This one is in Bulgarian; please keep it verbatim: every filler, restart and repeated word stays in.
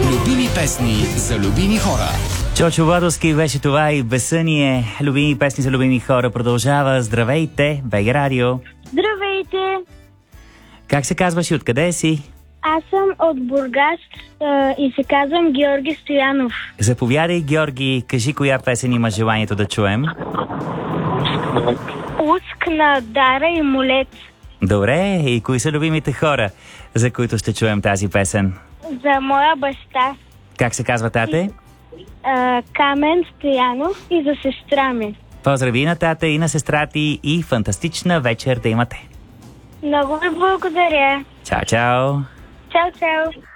Любими песни за любими хора. Чочо Владовски беше това и Безсъние. Любими песни за любими хора продължава. Здравейте, БГ Радио. Здравейте! Как се казваш и откъде си? Аз съм от Бургас а, и се казвам Георги Стоянов. Заповядай, Георги, кажи коя песен има желанието да чуем. Уск на Дара и Молец. Добре, и кои са любимите хора, за които ще чуем тази песен? За моя баща Как се казва тате? а, Камен Стоянов и за сестра ми. Поздрави на тата и на сестра ти и фантастична вечер да имате. Много ви благодаря. Чао, чао! Чао, чао!